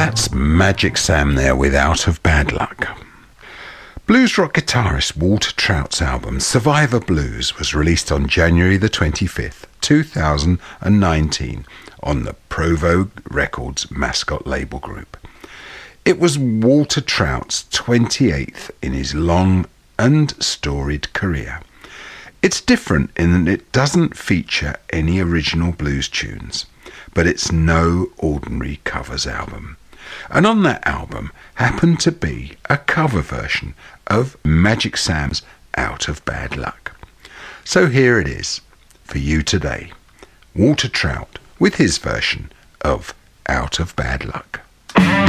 That's Magic Sam there with Out of Bad Luck. Blues rock guitarist Walter Trout's album Survivor Blues was released on January the 25th, 2019 on the Provo Records Mascot label group. It was Walter Trout's 28th in his long and storied career. It's different in that it doesn't feature any original blues tunes, but it's no ordinary covers album. And on that album happened to be a cover version of Magic Sam's Out of Bad Luck. So here it is for you today, Walter Trout with his version of Out of Bad Luck.